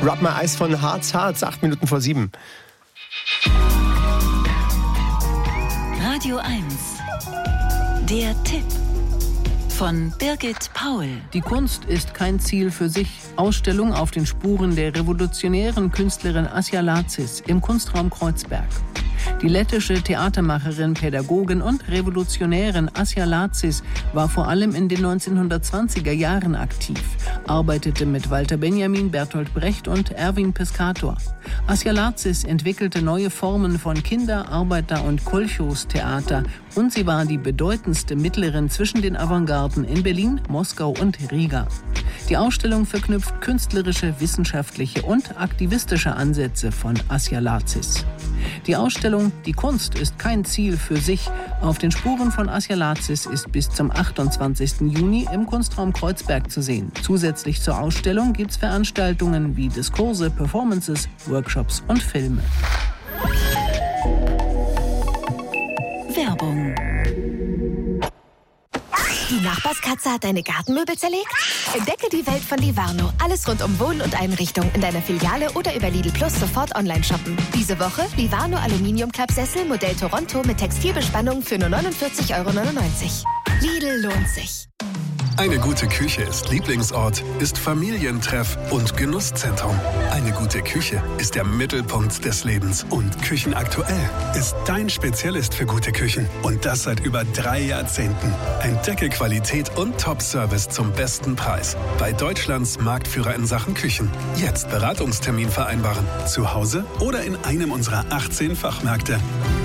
Rub My Eyes von Harz, 8 Minuten vor 7. Radio 1. Der Tipp von Birgit Paul. Die Kunst ist kein Ziel für sich. Ausstellung auf den Spuren der revolutionären Künstlerin Asja Lacis im Kunstraum Kreuzberg. Die lettische Theatermacherin, Pädagogin und Revolutionärin Asja Lacis war vor allem in den 1920er Jahren aktiv, arbeitete mit Walter Benjamin, Bertolt Brecht und Erwin Piscator. Asja Lacis entwickelte neue Formen von Kinder-, Arbeiter- und Kolchostheater und sie war die bedeutendste Mittlerin zwischen den Avantgarden in Berlin, Moskau und Riga. Die Ausstellung verknüpft künstlerische, wissenschaftliche und aktivistische Ansätze von Asja Lacis. Die Ausstellung Die Kunst ist kein Ziel für sich auf den Spuren von Asja Lacis ist bis zum 28. Juni im Kunstraum Kreuzberg zu sehen. Zusätzlich zur Ausstellung gibt es Veranstaltungen wie Diskurse, Performances, Workshops und Filme. Werbung. Die Nachbarskatze hat deine Gartenmöbel zerlegt? Entdecke die Welt von Livarno. Alles rund um Wohnen und Einrichtung in deiner Filiale oder über Lidl Plus sofort online shoppen. Diese Woche Livarno Aluminiumklappsessel Modell Toronto mit Textilbespannung für nur 49,99 €. Lidl lohnt sich. Eine gute Küche ist Lieblingsort, ist Familientreff und Genusszentrum. Eine gute Küche ist der Mittelpunkt des Lebens. Und Küchenaktuell ist dein Spezialist für gute Küchen. Und das seit über 3 Jahrzehnten. Entdecke Qualität und Top-Service zum besten Preis. Bei Deutschlands Marktführer in Sachen Küchen. Jetzt Beratungstermin vereinbaren. Zu Hause oder in einem unserer 18 Fachmärkte.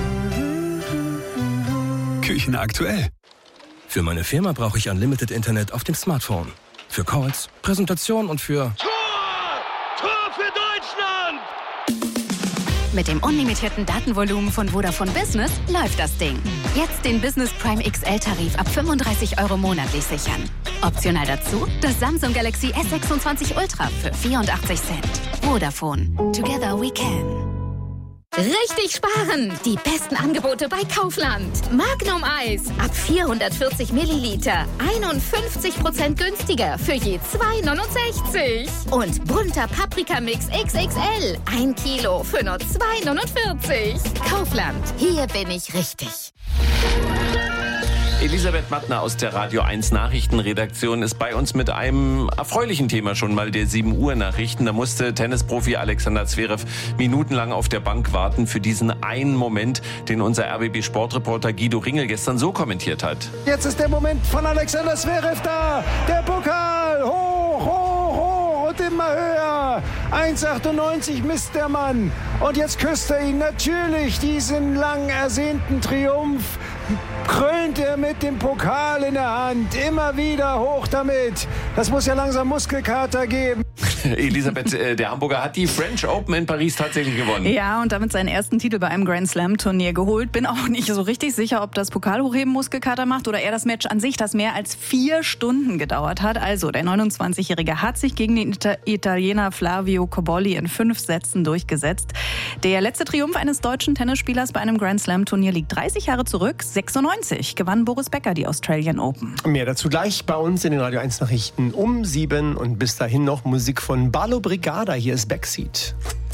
Küchenaktuell. Für meine Firma brauche ich Unlimited Internet auf dem Smartphone. Für Calls, Präsentation und für... Tor für Deutschland! Mit dem unlimitierten Datenvolumen von Vodafone Business läuft das Ding. Jetzt den Business Prime XL-Tarif ab 35 € monatlich sichern. Optional dazu das Samsung Galaxy S26 Ultra für 84 Cent. Vodafone. Together we can. Richtig sparen! Die besten Angebote bei Kaufland. Magnum Eis ab 440 Milliliter. 51% günstiger für je 2,69. Und bunter Paprikamix XXL. 1 Kilo für nur 2,49. Kaufland. Hier bin ich richtig. Elisabeth Mattner aus der Radio 1 Nachrichtenredaktion ist bei uns mit einem erfreulichen Thema schon mal, der 7 Uhr Nachrichten. Da musste Tennisprofi Alexander Zverev minutenlang auf der Bank warten für diesen einen Moment, den unser RBB-Sportreporter Guido Ringel gestern so kommentiert hat. Jetzt ist der Moment von Alexander Zverev da. Der Pokal hoch, hoch, hoch und immer höher. 1,98 misst der Mann. Und jetzt küsst er ihn natürlich diesen lang ersehnten Triumph. Krönt er mit dem Pokal in der Hand. Immer wieder hoch damit. Das muss ja langsam Muskelkater geben. Elisabeth, der Hamburger hat die French Open in Paris tatsächlich gewonnen. Ja, und damit seinen ersten Titel bei einem Grand Slam Turnier geholt. Bin auch nicht so richtig sicher, ob das Pokalhochheben Muskelkater macht oder eher das Match an sich, das mehr als 4 Stunden gedauert hat. Also, der 29-Jährige hat sich gegen den Italiener Flavio Cobolli in 5 Sätzen durchgesetzt. Der letzte Triumph eines deutschen Tennisspielers bei einem Grand Slam Turnier liegt 30 Jahre zurück. 96 gewann Boris Becker die Australian Open. Mehr dazu gleich bei uns in den Radio 1 Nachrichten um 7 und bis dahin noch Musik von Ballo Brigada. Hier ist Backseat.